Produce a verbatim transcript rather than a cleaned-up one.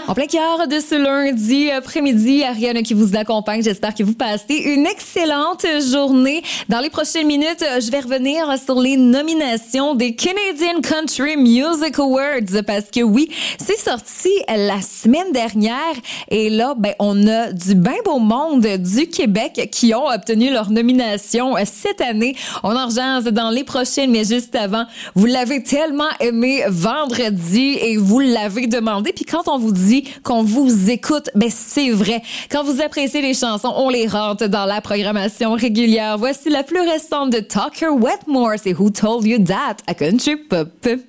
En plein cœur de ce lundi après-midi, Ariane qui vous accompagne. J'espère que vous passez une excellente journée. Dans les prochaines minutes, je vais revenir sur les nominations des Canadian Country Music Awards parce que oui, c'est sorti la semaine dernière et là, ben, on a du bien beau monde du Québec qui ont obtenu leur nomination cette année. On en rejase dans les prochaines, mais juste avant, vous l'avez tellement aimé vendredi et vous l'avez demandé. Puis quand on vous dit qu'on vous écoute, ben c'est vrai. Quand vous appréciez les chansons, on les rentre dans la programmation régulière. Voici la plus récente de Tucker Wetmore, c'est Who Told You That à Country Pop.